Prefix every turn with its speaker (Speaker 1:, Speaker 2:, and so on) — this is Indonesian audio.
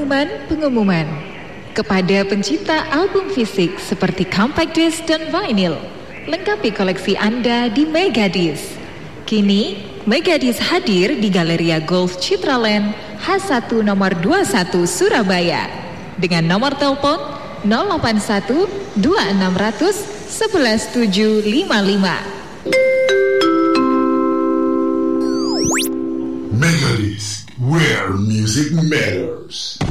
Speaker 1: pengumuman kepada pencinta album fisik seperti compact disc dan vinyl. Lengkapi koleksi Anda di Megadisc. Kini Megadisc hadir di Galeria Golf Citraland H1 nomor 21 Surabaya dengan nomor telepon 081 2600 11755.
Speaker 2: Megadisc, where music matters.